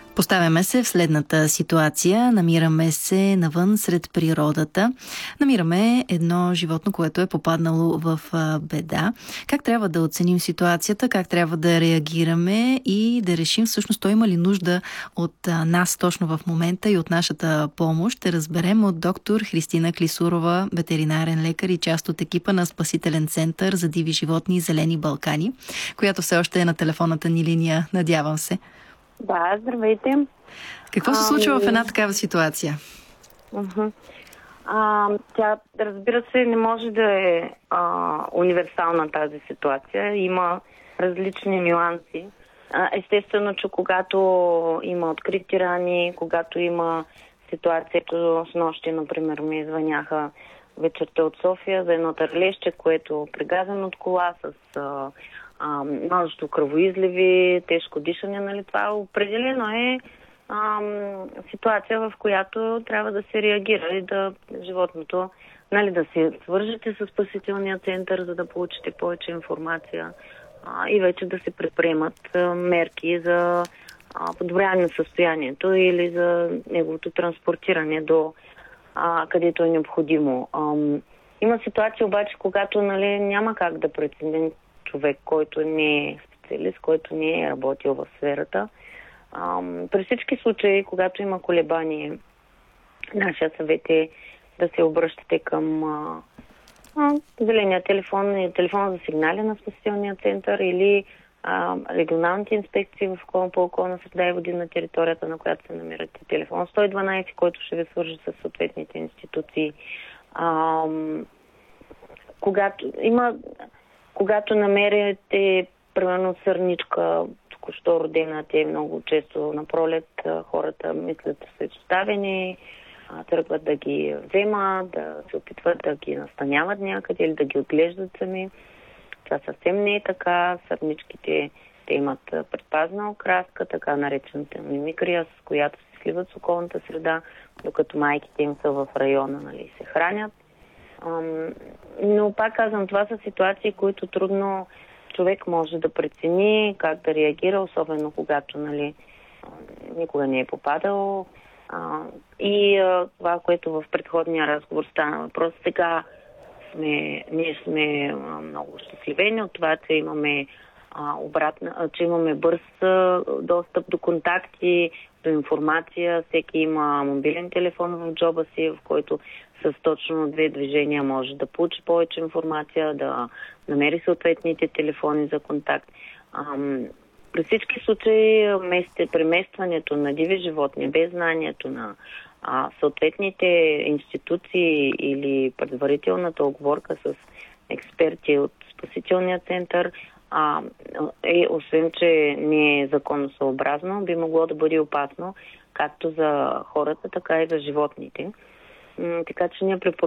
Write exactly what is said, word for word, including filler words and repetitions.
Поставяме се в следната ситуация. Намираме се навън сред природата. Намираме едно животно, което е попаднало в беда. Как трябва да оценим ситуацията, как трябва да реагираме и да решим всъщност той има ли нужда от нас точно в момента и от нашата помощ. Ще разберем от доктор Христина Клисурова, ветеринарен лекар и част от екипа на Спасителен център за диви животни и зелени Балкани, която все още е на телефонната ни линия, надявам се. Да, здравейте. Какво се случва а, в една такава ситуация? Uh-huh. А, тя, разбира се, не може да е а, универсална тази ситуация. Има различни нюанси. А, естествено, че когато има открити рани, когато има ситуацията с нощи, например, ми звъняха вечерта от София за едно търлеще, което е прегазено от кола с... А, А, множество кръвоизливи, тежко дишане, нали, това определено е а, ситуация, в която трябва да се реагира и да животното, нали, да се свържете с Спасителния център, за да получите повече информация а, и вече да се предприемат а, мерки за а, подобряване на състоянието или за неговото транспортиране до а, където е необходимо. А, има ситуация обаче, когато, нали, няма как да преценим човек, който не е специалист, който не е работил в сферата. А, при всички случаи, когато има колебание, нашия съвет е да се обръщате към а, а, зеления телефон и телефона за сигнали на Спасителния център или а, регионалните инспекции в по околна среда и води на територията, на която се намирате. Телефон сто и дванадесет, който ще ви свържи с съответните институции. А, когато има Когато намерите, примерно, сърничка, току-що родена, те много често на пролет, хората мислят, че са изоставени, тръгват да ги вземат, да се опитват да ги настаняват някъде или да ги отглеждат сами. Това съвсем не е така. Сърничките, те имат предпазна окраска, така наречената мимикрия, с която се сливат с околната среда, докато майките им са в района, нали, се хранят. Но пак казвам, това са ситуации, които трудно човек може да прецени как да реагира, особено когато, нали, никога не е попадал. И това, което в предходния разговор стана въпрос, сега сме, ние сме много щастливени от това, че имаме обратна, че имаме бърз достъп до контакти, до информация. Всеки има мобилен телефон в джоба си, в който с точно две движения може да получи повече информация, да намери съответните телефони за контакт. Ам, при всички случаи преместването на диви животни без знанието на а, съответните институции или предварителната оговорка с експерти от Спасителния център а, е, освен че не е законосъобразно, би могло да бъде опасно както за хората, така и за животните. Така че ние препоръчваме